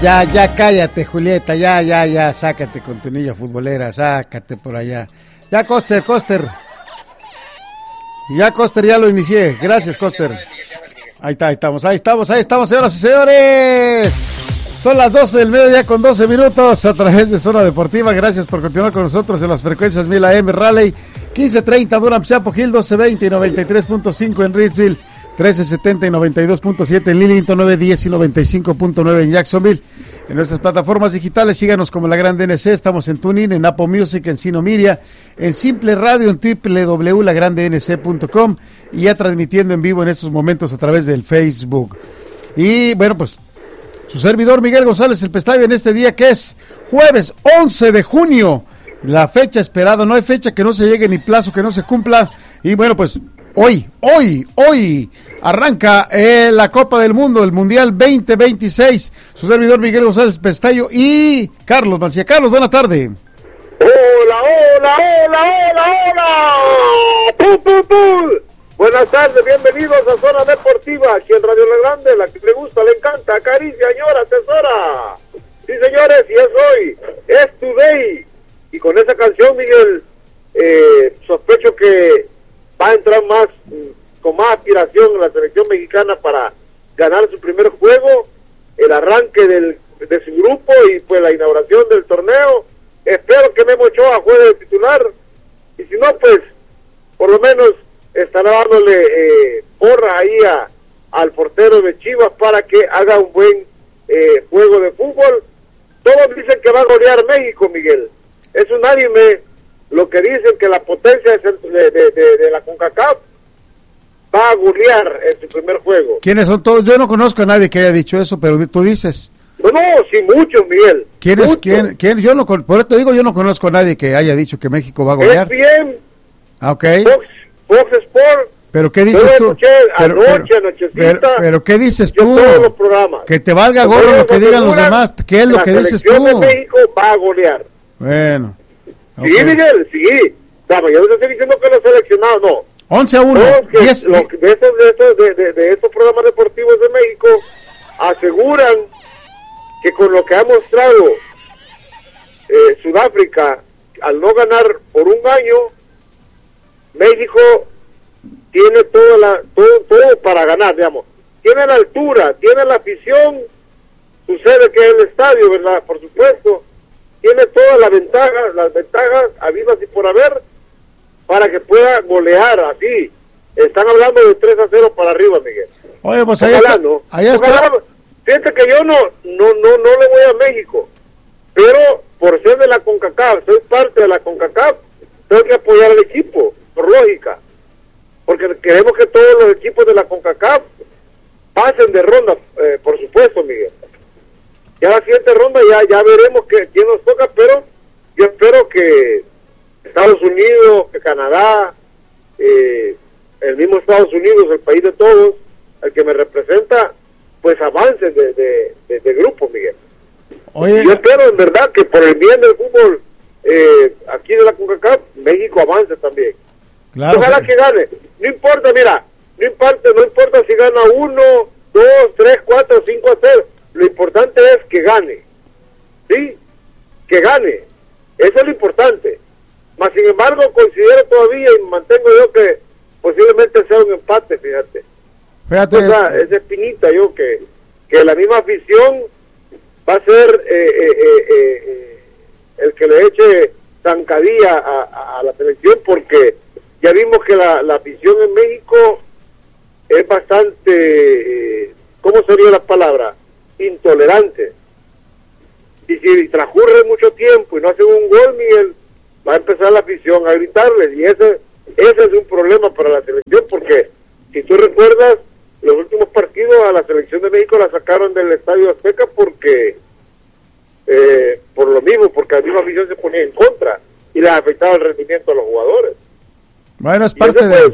Ya, cállate, Julieta, ya, sácate con tu niña futbolera, sácate por allá. Ya, Coster. Ya, Coster, ya lo inicié. Gracias, Coster. Ahí estamos, señoras y señores. Son las 12 del mediodía con 12 minutos a través de Zona Deportiva. Gracias por continuar con nosotros en las frecuencias 1000 AM Raleigh, 1530 Durham, Chapel Hill, 1220 y 93.5 en Richfield, 1370 y 92.7 en Lillington, 910 y 95.9 en Jacksonville. En nuestras plataformas digitales, síganos como La Grande NC. Estamos en TuneIn, en Apple Music, en Sino Media, en Simple Radio, en www.lagrandenc.com y ya transmitiendo en vivo en estos momentos a través del Facebook. Y bueno, pues su servidor Miguel González El Pestaño en este día que es jueves 11 de junio, la fecha esperada. No hay fecha que no se llegue ni plazo que no se cumpla. Y bueno, pues hoy arranca la Copa del Mundo, el Mundial 2026. Su servidor Miguel González Pestaño y Carlos Mancía. Carlos, buena tarde. Hola. ¡Pum! Buenas tardes, bienvenidos a Zona Deportiva, aquí en Radio La Grande, la que le gusta, le encanta, acaricia, añora, tesora. Sí, señores, y es hoy, es today. Y con esa canción, Miguel, sospecho que va a entrar con más aspiración en la selección mexicana para ganar su primer juego, el arranque de su grupo y pues la inauguración del torneo. Espero que Memo Ochoa juegue de titular, y si no, pues, por lo menos estará dándole porra ahí al portero de Chivas para que haga un buen juego de fútbol. Todos dicen que va a golear México, Miguel. Es unánime lo que dicen, que la potencia de la CONCACAF va a golear en su primer juego. ¿Quiénes son todos? Yo no conozco a nadie que haya dicho eso, pero tú dices. No, sí, muchos, Miguel. ¿Quién? Yo no, por eso te digo, yo no conozco a nadie que haya dicho que México va a golear. Es bien. Ok. Fox Sport. ¿Pero qué dices tú? Anochecita. Pero ¿qué dices tú? Todos los programas. Que te valga gorro lo que digan los demás. ¿Qué es lo que dices tú? La selección de México va a golear. Bueno. Okay. Sí, Miguel, sí. Yo no estoy diciendo que los seleccionados, no. 11-1. De estos programas deportivos de México aseguran que con lo que ha mostrado Sudáfrica, al no ganar por un año, México tiene todo para ganar, digamos. Tiene la altura, tiene la afición, sucede que es el estadio, ¿verdad? Por supuesto, tiene todas las ventajas habidas y por haber para que pueda golear así. Están hablando de 3-0 para arriba, Miguel. Oye, pues allá está. Fíjate que yo no le voy a México, pero por ser de la CONCACAF, soy parte de la CONCACAF, tengo que apoyar al equipo, por lógica, porque queremos que todos los equipos de la CONCACAF pasen de ronda, por supuesto, Miguel. Ya la siguiente ronda ya veremos quién nos toca, pero yo espero que Estados Unidos, que Canadá, el mismo Estados Unidos, el país de todos, el que me representa, pues avance de grupo, Miguel. Oye, yo espero en verdad que por el bien del fútbol aquí de la CONCACAF, México avance también. Claro. Ojalá que gane. No importa, mira, no importa si gana 1, 2, 3, 4, 5-0. Lo importante es que gane. ¿Sí? Que gane. Eso es lo importante. Mas, sin embargo, considero todavía y mantengo yo que posiblemente sea un empate, fíjate. Esa espinita yo que la misma afición va a ser el que le eche zancadilla a la selección, porque ya vimos que la afición en México es bastante, ¿cómo sería la palabra? Intolerante. Y si transcurre mucho tiempo y no hacen un gol, Miguel, va a empezar la afición a gritarles, y ese es un problema para la selección, porque si tú recuerdas, los últimos partidos a la selección de México la sacaron del Estadio Azteca porque por lo mismo, porque la misma afición se ponía en contra y les afectaba el rendimiento a los jugadores. Bueno, es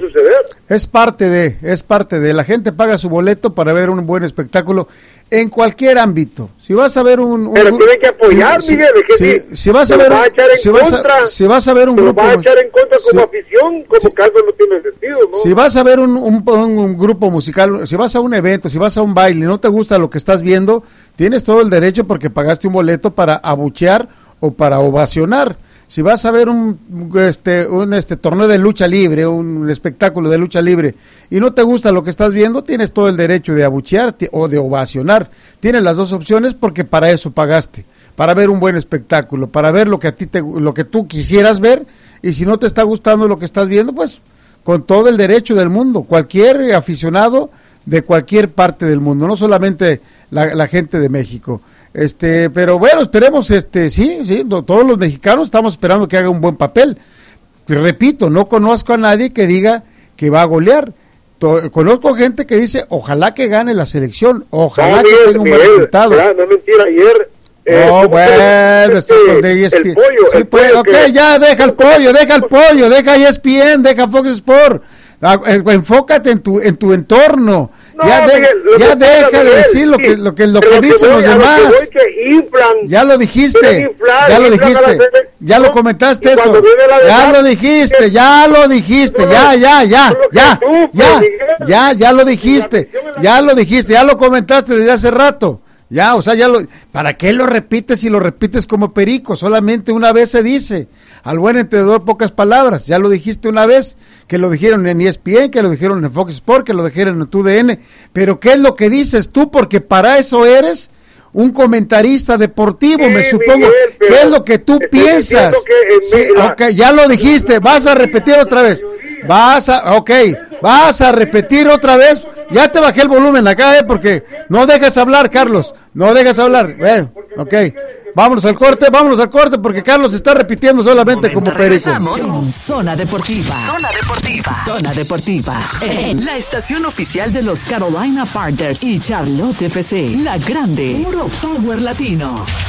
parte de, la gente paga su boleto para ver un buen espectáculo en cualquier ámbito. Si vas a ver pero tiene que apoyar, Miguel, si vas a ver si vas a ver un grupo, va a echar en contra como afición, como caso no tiene sentido, ¿no? Si vas a ver un grupo musical, si vas a un evento, si vas a un baile y no te gusta lo que estás viendo, tienes todo el derecho porque pagaste un boleto para abuchear o para ovacionar. Si vas a ver un torneo de lucha libre, un espectáculo de lucha libre, y no te gusta lo que estás viendo, tienes todo el derecho de abuchear o de ovacionar. Tienes las dos opciones porque para eso pagaste, para ver un buen espectáculo, para ver lo que tú quisieras ver, y si no te está gustando lo que estás viendo, pues con todo el derecho del mundo, cualquier aficionado de cualquier parte del mundo, no solamente la gente de México. Pero bueno, esperemos, sí, todos los mexicanos estamos esperando que haga un buen papel. Repito, no conozco a nadie que diga que va a golear. Conozco gente que dice, ojalá que gane la selección, ojalá que tenga un buen resultado. No mentira, ayer. Bueno, estoy con ESPN. El pollo, sí, pues, ok, ya deja el pollo, deja ESPN, deja Fox Sport. Enfócate en tu entorno. No, ya deja de decir lo que dicen los demás. Ya lo dijiste, ya lo comentaste eso. Ya lo dijiste, ya lo dijiste, ya lo comentaste desde hace rato. Ya, o sea, ¿para qué lo repites si lo repites como perico? Solamente una vez se dice. Al buen entendedor, pocas palabras. Ya lo dijiste una vez, que lo dijeron en ESPN, que lo dijeron en Fox Sport, que lo dijeron en TUDN. Pero ¿qué es lo que dices tú? Porque para eso eres un comentarista deportivo, me supongo. Miguel, ¿qué es lo que tú piensas? Okay, ya lo dijiste. ¿Vas a repetir otra vez? ¿Vas a repetir otra vez? Ya te bajé el volumen acá, porque no dejas hablar, Carlos. No dejas hablar. Ok. Vámonos al corte, porque Carlos está repitiendo solamente como perico. Zona Deportiva. La estación oficial de los Carolina Panthers y Charlotte FC. La grande. Puro Power Latino.